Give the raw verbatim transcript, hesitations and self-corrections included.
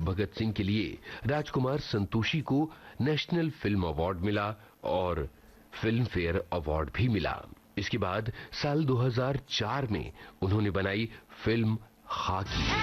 भगत सिंह के लिए राजकुमार संतोषी को नेशनल फिल्म अवार्ड मिला और फिल्म फेयर अवार्ड भी मिला। इसके बाद साल दो हज़ार चार में उन्होंने बनाई फिल्म खाकी।